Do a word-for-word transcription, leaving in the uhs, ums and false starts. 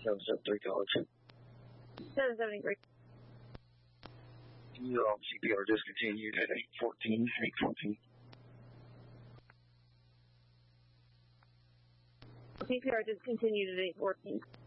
seven seven three college. seven seventy-three. You um, C P R discontinued at eight fourteen, eight fourteen. C P R discontinued at eight fourteen.